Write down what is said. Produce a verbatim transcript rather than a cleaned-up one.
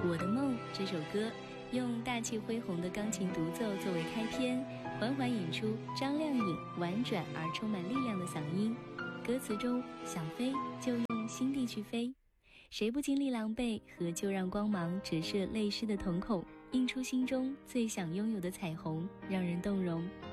我的梦》这首歌，用大气恢宏的钢琴独奏作为开篇，缓缓引出张靓颖婉转而充满力量的嗓音。歌词中想飞就用心地去飞，谁不经历狼狈，何就让光芒折射泪湿的瞳孔，映出心中最想拥有的彩虹，让人动容。